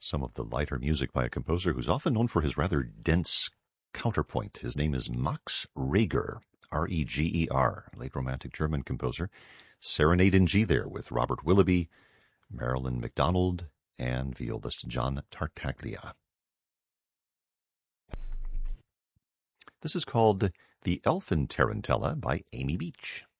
Some of the lighter music by a composer who's often known for his rather dense counterpoint. His name is Max Reger, R-E-G-E-R, late Romantic German composer. Serenade in G there with Robert Willoughby, Marilyn McDonald, and violist John Tartaglia. This is called The Elfin Tarantella by Amy Beach.